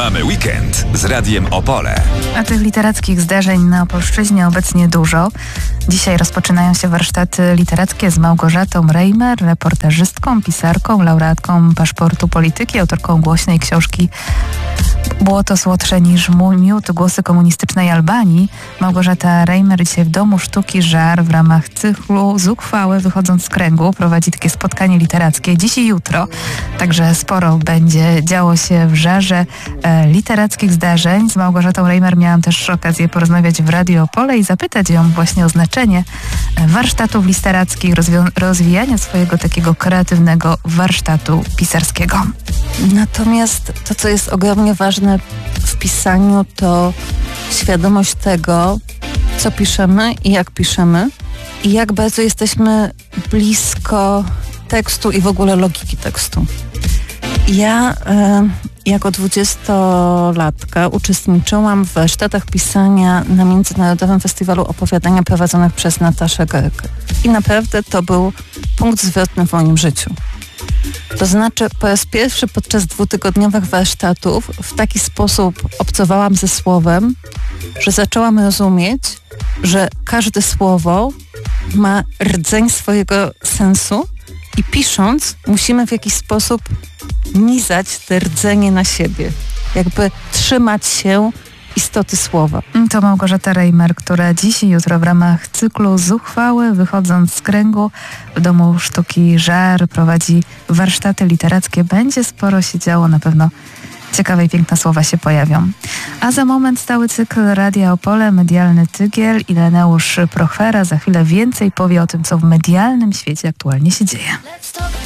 Mamy weekend z Radiem Opole. A tych literackich zdarzeń na Opolszczyźnie obecnie dużo. Dzisiaj rozpoczynają się warsztaty literackie z Małgorzatą Reimer, reportażystką, pisarką, laureatką Paszportu Polityki, autorką głośnej książki Błoto słodsze niż miód, głosy komunistycznej Albanii. Małgorzata Reimer dzisiaj w Domu Sztuki Żar w ramach cyklu Zuchwałe wychodząc z kręgu prowadzi takie spotkanie literackie dziś i jutro. Także sporo będzie działo się w Żarze literackich zdarzeń. Z Małgorzatą Reimer miałam też okazję porozmawiać w Radiu Opole i zapytać ją właśnie o znaczenie warsztatów literackich, rozwijania swojego takiego kreatywnego warsztatu pisarskiego. Natomiast to, co jest ogromnie ważne w pisaniu, to świadomość tego, co piszemy i jak bardzo jesteśmy blisko tekstu i w ogóle logiki tekstu. Ja jako 20-latka uczestniczyłam w warsztatach pisania na Międzynarodowym Festiwalu Opowiadania prowadzonych przez Nataszę Gerkę. I naprawdę to był punkt zwrotny w moim życiu. To znaczy po raz pierwszy podczas 2-tygodniowych warsztatów w taki sposób obcowałam ze słowem, że zaczęłam rozumieć, że każde słowo ma rdzeń swojego sensu i pisząc musimy w jakiś sposób nizać te rdzenie na siebie, jakby trzymać się istoty słowa. To Małgorzata Reimer, która dziś i jutro w ramach cyklu Zuchwałe wychodząc z kręgu w Domu Sztuki Żar prowadzi warsztaty literackie. Będzie sporo się działo, na pewno ciekawe i piękne słowa się pojawią. A za moment stały cykl Radia Opole, Medialny Tygiel. Ireneusz Prochwera za chwilę więcej powie o tym, co w medialnym świecie aktualnie się dzieje.